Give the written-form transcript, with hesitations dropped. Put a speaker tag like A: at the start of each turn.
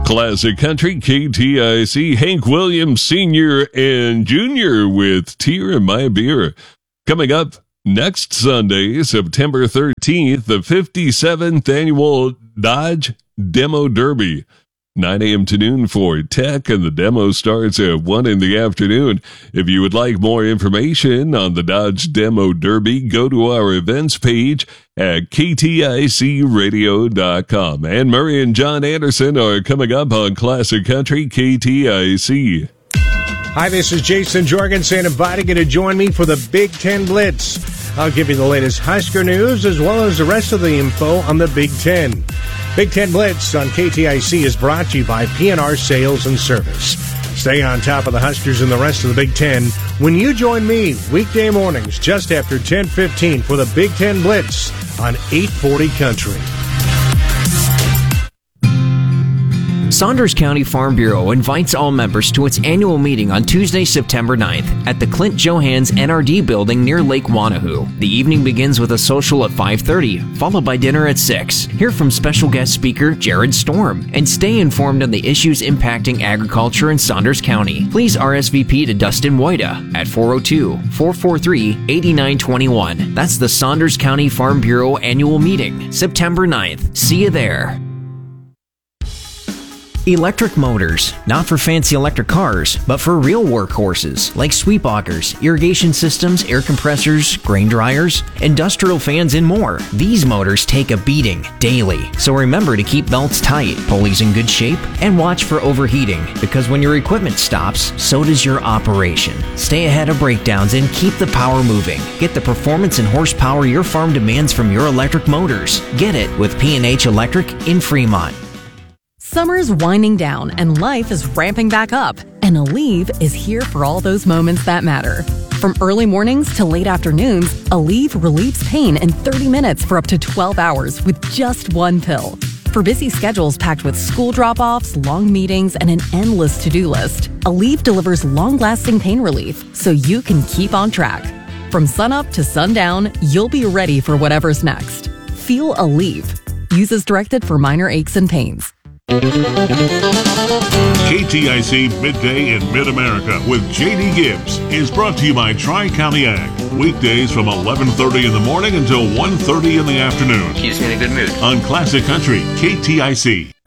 A: Classic Country, KTIC, Hank Williams Sr. and Jr. with Tear in My Beer. Coming up next Sunday, September 13th, the 57th Annual Dodge Demo Derby. 9 a.m. to noon for tech, and the demo starts at 1 in the afternoon. If you would like more information on the Dodge Demo Derby, go to our events page at kticradio.com. Anne Murray and John Anderson are coming up on Classic Country KTIC.
B: Hi, this is Jason Jorgensen inviting you to join me for the Big Ten Blitz. I'll give you the latest Husker news as well as the rest of the info on the Big Ten. Big Ten Blitz on KTIC is brought to you by PNR Sales and Service. Stay on top of the Huskers and the rest of the Big Ten when you join me weekday mornings just after 10:15 for the Big Ten Blitz on 840 Country.
C: Saunders County Farm Bureau invites all members to its annual meeting on Tuesday, September 9th at the Clint Johans NRD building near Lake Wanahoo. The evening begins with a social at 5:30, followed by dinner at 6. Hear from special guest speaker Jared Storm and stay informed on the issues impacting agriculture in Saunders County. Please RSVP to Dustin Wojda at 402-443-8921. That's the Saunders County Farm Bureau annual meeting, September 9th. See you there. Electric motors, not for fancy electric cars, but for real workhorses like sweep augers, irrigation systems, air compressors, grain dryers, industrial fans, and more. These motors take a beating daily, so remember to keep belts tight, pulleys in good shape, and watch for overheating, because when your equipment stops, so does your operation. Stay ahead of breakdowns and keep the power moving. Get the performance and horsepower your farm demands from your electric motors. Get it with P&H Electric in Fremont.
D: Summer's winding down and life is ramping back up, and Aleve is here for all those moments that matter. From early mornings to late afternoons, Aleve relieves pain in 30 minutes for up to 12 hours with just one pill. For busy schedules packed with school drop-offs, long meetings, and an endless to-do list, Aleve delivers long-lasting pain relief so you can keep on track. From sunup to sundown, you'll be ready for whatever's next. Feel Aleve. Use as directed for minor aches and pains.
E: KTIC Midday in Mid-America with J.D. Gibbs is brought to you by Tri-County Ag. Weekdays from 11:30 in the morning until 1:30 in the afternoon.
F: Keeps me in a good mood.
E: On Classic Country, KTIC.